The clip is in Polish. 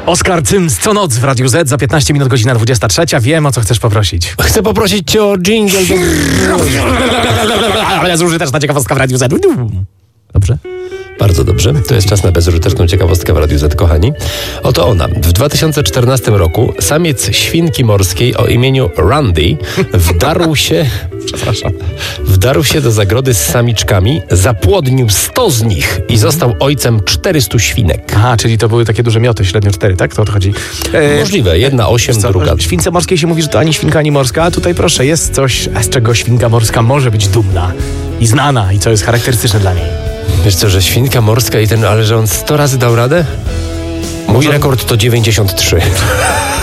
Oskar Cyms co noc w Radiu Z, za 15 minut godzina 23. Wiem, o co chcesz poprosić. Chcę poprosić cię o jingle. Bezużyteczna ciekawostka w Radiu Z. Dobrze? Bardzo dobrze. To jest czas na bezużyteczną ciekawostkę w Radiu Z, kochani. Oto ona. W 2014 roku samiec świnki morskiej o imieniu Randy wdarł się do zagrody z samiczkami, zapłodnił 100 z nich i został ojcem 400 świnek. Aha, czyli to były takie duże mioty, średnio 4, tak? To o to chodzi. Możliwe. Jedna 8, druga. W śwince morskiej się mówi, że to ani świnka, ani morska, a tutaj proszę, jest coś, z czego świnka morska może być dumna i znana i co jest charakterystyczne dla niej. Wiesz co, że świnka morska ale że on 100 razy dał radę? Mój rekord to 93.